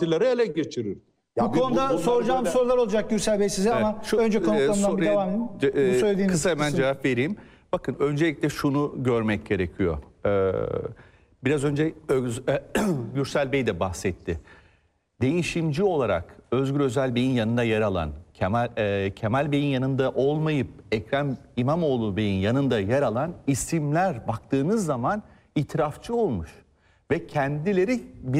partileri ele geçirir. Bu konuda soracağım sorular olacak Gürsel Bey size ama önce konuklarımdan bir devam edin. Bu söylediğiniz kısa hemen kısım. cevap vereyim. Bakın öncelikle şunu görmek gerekiyor. Biraz önce Gürsel Bey de bahsetti. Değişimci olarak Özgür Özel Bey'in yanında yer alan, Kemal Bey'in yanında olmayıp Ekrem İmamoğlu Bey'in yanında yer alan isimler baktığınız zaman itirafçı olmuş. Ve kendileri